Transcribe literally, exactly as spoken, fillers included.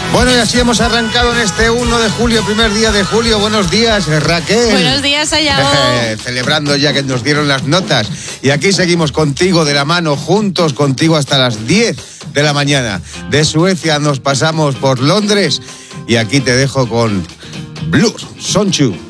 Bueno, y así hemos arrancado en este uno de julio, primer día de julio. Buenos días, Raquel. Buenos días, Ayago. Celebrando ya que nos dieron las notas. Y aquí seguimos contigo de la mano, juntos contigo hasta las diez de la mañana. De Suecia nos pasamos por Londres y aquí te dejo con Blur, Sonchu.